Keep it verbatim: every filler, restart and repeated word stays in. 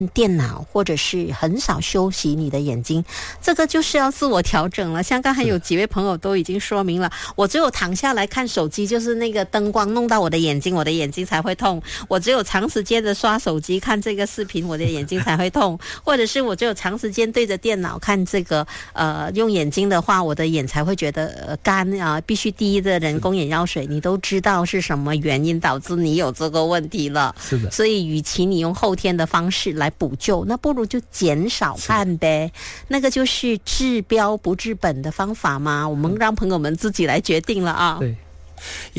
电脑或者是很少休息你的眼睛，这个就是要自我调整了。像刚才有几位朋友都已经说明了，我只有躺下来看手机，就是那个灯光弄到我的眼睛，我的眼睛才会痛。我只有长时间的刷手机看这个视频，我的眼睛才会痛。或者是我只有长时间对着电脑看这个呃用眼睛的话，我的眼才会觉得呃干啊，必须滴的人工眼药水。你都知道是什么原因导致你有这个问题了。 是的。 所以与其你用后天的方式来补救，那不如就减少看呗。那个就是治标不治本的方法嘛，我们让朋友们自己来决定了啊。 对。